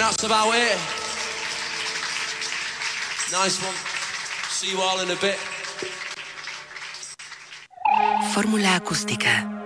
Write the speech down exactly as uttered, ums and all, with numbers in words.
that's about it. Nice one. See you all in a bit. Fórmula acústica.